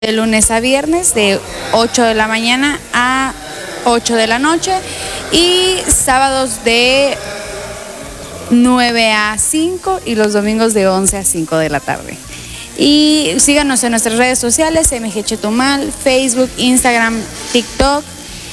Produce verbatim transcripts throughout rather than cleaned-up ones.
de lunes a viernes de ocho de la mañana a ocho de la noche y sábados de nueve a cinco y los domingos de once a cinco de la tarde. Y síganos en nuestras redes sociales, M G Chetumal, Facebook, Instagram, TikTok.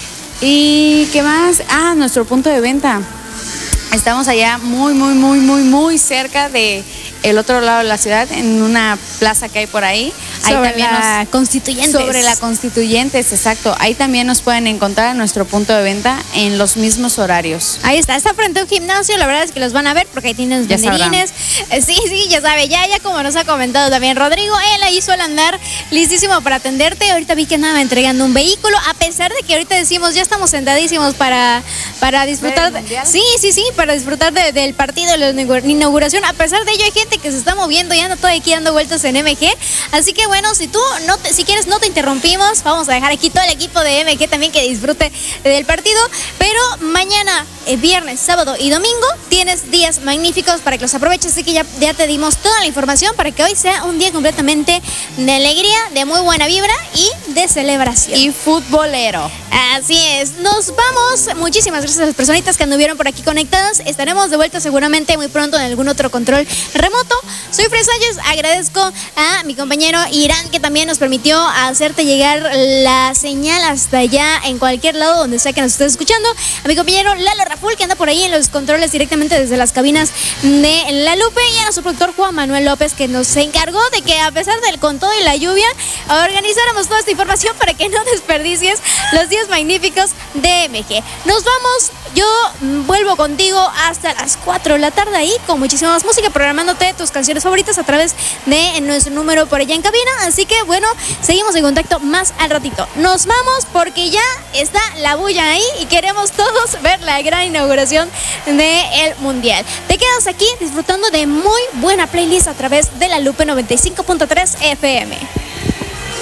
¿Y qué más? Ah, nuestro punto de venta. Estamos allá muy, muy, muy, muy, muy cerca de el otro lado de la ciudad, en una plaza que hay por ahí. Ahí sobre también la nos, Constituyentes. Sobre la Constituyentes, exacto. Ahí también nos pueden encontrar en nuestro punto de venta en los mismos horarios. Ahí está, está frente a un gimnasio, la verdad es que los van a ver porque ahí tienen Ya banderines. Eh, Sí, sí, ya sabe, ya, ya como nos ha comentado también Rodrigo, él ahí suele andar listísimo para atenderte. Ahorita vi que andaba entregando un vehículo, a pesar de que ahorita decimos ya estamos sentadísimos para, para disfrutar. ¿Del mundial? Sí, sí, sí, para disfrutar de- del partido, de la inauguración. A pesar de ello hay gente que se está moviendo y anda todo aquí dando vueltas en M G. Así que bueno, si tú no te, si quieres no te interrumpimos, vamos a dejar aquí todo el equipo de M G también que disfrute del partido. Pero mañana, eh, viernes, sábado y domingo tienes días magníficos para que los aproveches. Así que ya, ya te dimos toda la información para que hoy sea un día completamente de alegría, de muy buena vibra y de celebración. Y futbolero. Así es, nos vamos. Muchísimas gracias a las personitas que anduvieron por aquí conectadas. Estaremos de vuelta seguramente muy pronto en algún otro control remoto. Soy Fred Sánchez, agradezco a mi compañero Irán que también nos permitió hacerte llegar la señal hasta allá en cualquier lado donde sea que nos estés escuchando. A mi compañero Lalo Raful que anda por ahí en los controles directamente desde las cabinas de La Lupe, y a nuestro productor Juan Manuel López que nos encargó de que a pesar del con todo y la lluvia organizáramos toda esta información para que no desperdicies los días magníficos de M G. Nos vamos, yo mm, vuelvo contigo hasta las cuatro de la tarde ahí con muchísima más música, programándote tus canciones favoritas a través de nuestro número por allá en cabina. Así que bueno, seguimos en contacto más al ratito. Nos vamos porque ya está la bulla ahí y queremos todos ver la gran inauguración del Mundial. Te quedas aquí disfrutando de muy buena playlist a través de La Lupe noventa y cinco punto tres F M.